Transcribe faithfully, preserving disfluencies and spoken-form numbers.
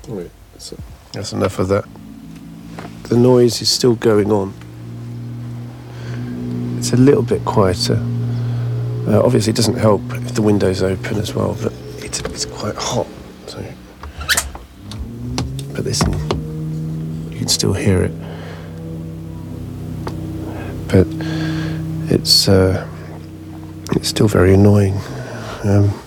Wait, that's, that's enough of that. The noise is still going on. It's a little bit quieter. Uh, obviously, it doesn't help if the window's open as well, but it's, it's quite hot. So, but listen, you can still hear it. But it's uh, it's still very annoying. Um,